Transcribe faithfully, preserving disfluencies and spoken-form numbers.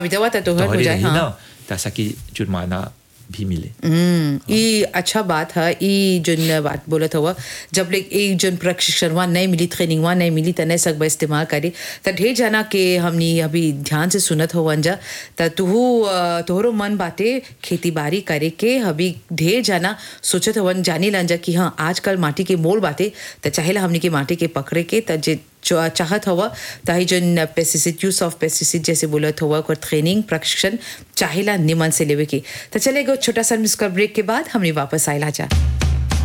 विधवा तो तोहर हो तोहरे जाए रही हाँ ना तासा कि जुर्माना भी मिले। हम्म ये अच्छा बात है ये जोन बात बोलत हुआ जब ले एक जोन प्रशिक्षण वहाँ नहीं मिली ट्रेनिंग वहाँ नहीं मिली तो नहीं सकबा इस्तेमाल करे तो ढेर जाना के हमनी अभी ध्यान से सुनत हो अंजा तो तुहू अ, तोहरो मन बाते खेती बाड़ी करे के अभी ढेर जाना सोचत हवन जानी लंजा कि हाँ आजकल माटी के मोल बाते तो चाहेला हमनी के माटी के पकड़े के तो जे जो चाहत हुआ ताही जोन पेस्टिसाइड यूज ऑफ पेस्टिसाइड जैसे बोलत हुआ को ट्रेनिंग प्रशिक्षण चाहेला निमन से लेवे के तो चलेगा छोटा सा मिस्कर ब्रेक के बाद हमने वापस आयला जा।